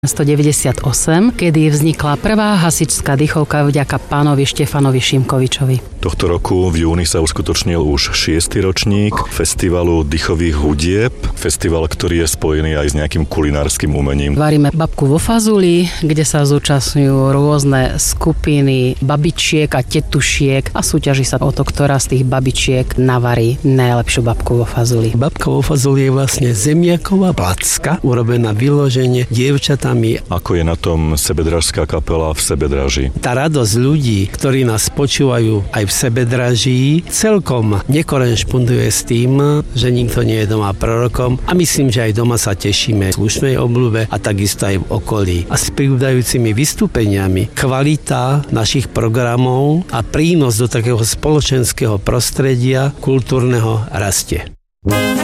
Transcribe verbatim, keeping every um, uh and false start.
devätnásťstodeväťdesiatosem, kedy vznikla prvá hasičská dychovka vďaka pánovi Štefanovi Šimkovičovi. Tohto roku v júni sa uskutočnil už šiesty ročník festivalu dychových hudieb, festival, ktorý je spojený aj s nejakým kulinárskym umením. Varíme babku vo fazuli, kde sa zúčastňujú rôzne skupiny babičiek a tetušiek a súťaží sa o to, ktorá z tých babičiek navarí najlepšiu babku vo fazuli. Babka vo fazuli je vlastne zemiaková placka, urobená vyloženie dievčatami. Ako je na tom sebedražská kapela v Sebedraži? Tá radosť ľudí, ktorí nás počúvajú aj v Sebedraží, celkom nekorešponduje s tým, že nikto nie je doma prorokom a myslím, že aj doma sa tešíme slušnej obľúbe a takisto aj v okolí. A s pribúdajúcimi vystúpeniami kvalita našich programov a prínos do takého spoločenského prostredia kultúrneho rastie.